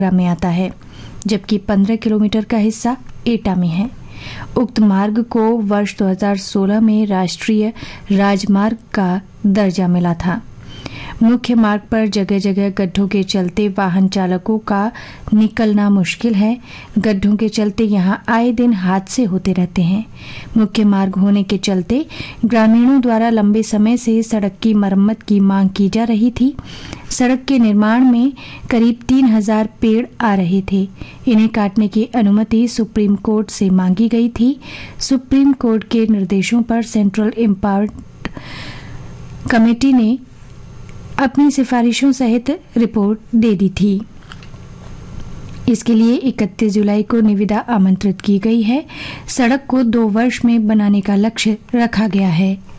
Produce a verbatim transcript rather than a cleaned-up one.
में आता है, जबकि पंद्रह किलोमीटर का हिस्सा एटा में है। उक्त मार्ग को वर्ष दो हज़ार सोलह में राष्ट्रीय राजमार्ग का दर्जा मिला था। मुख्य मार्ग पर जगह जगह गड्ढों के चलते वाहन चालकों का निकलना मुश्किल है। गड्ढों के चलते यहां आए दिन हादसे होते रहते हैं। मुख्य मार्ग होने के चलते ग्रामीणों द्वारा लंबे समय से सड़क की मरम्मत की मांग की जा रही थी। सड़क के निर्माण में करीब तीन हजार पेड़ आ रहे थे। इन्हें काटने की अनुमति सुप्रीम कोर्ट से मांगी गई थी। सुप्रीम कोर्ट के निर्देशों पर सेंट्रल इम्पावर्ड कमेटी ने अपनी सिफारिशों सहित रिपोर्ट दे दी थी। इसके लिए इकतीस जुलाई को निविदा आमंत्रित की गई है। सड़क को दो वर्ष में बनाने का लक्ष्य रखा गया है।